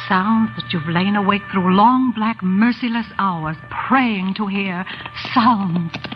Sounds that you've lain awake through long, black, merciless hours, praying to hear. Sounds